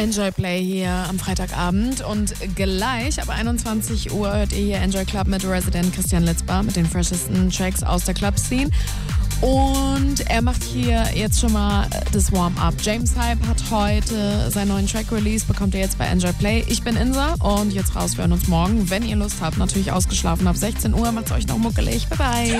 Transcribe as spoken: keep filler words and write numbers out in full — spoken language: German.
Enjoy Play hier am Freitagabend und gleich ab einundzwanzig Uhr hört ihr hier Enjoy Club mit Resident Christian Litzbar mit den freshesten Tracks aus der Club-Scene. Und er macht hier jetzt schon mal das Warm-Up. James Hype hat heute seinen neuen Track released, bekommt ihr jetzt bei Enjoy Play. Ich bin Insa und jetzt raus, wir hören uns morgen. Wenn ihr Lust habt, natürlich ausgeschlafen ab sechzehn Uhr, macht's euch noch muckelig. Bye bye.